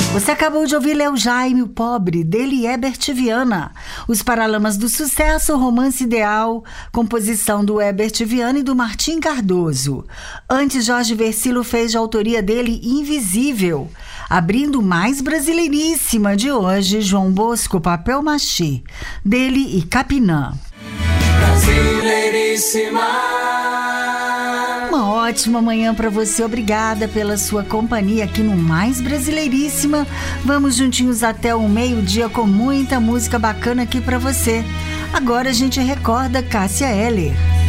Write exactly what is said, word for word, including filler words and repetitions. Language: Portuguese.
Você acabou de ouvir Léo Jaime, o Pobre, dele Herbert Viana. Os Paralamas do Sucesso, Romance Ideal, composição do Herbert Viana e do Martim Cardoso. Antes, Jorge Versilo fez de autoria dele Invisível. Abrindo mais brasileiríssima de hoje, João Bosco, Papel Machê, dele e Capinã. Brasileiríssima. Uma ótima manhã para você, obrigada pela sua companhia aqui no Mais Brasileiríssima. Vamos juntinhos até o meio-dia com muita música bacana aqui para você. Agora a gente recorda Cássia Eller.